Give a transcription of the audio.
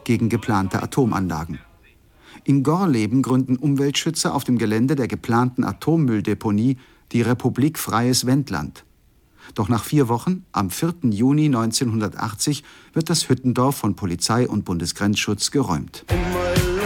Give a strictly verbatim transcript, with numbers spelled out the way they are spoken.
gegen geplante Atomanlagen. In Gorleben gründen Umweltschützer auf dem Gelände der geplanten Atommülldeponie die Republik Freies Wendland. Doch nach vier Wochen, am vierten Juni neunzehnhundertachtzig, wird das Hüttendorf von Polizei und Bundesgrenzschutz geräumt. Im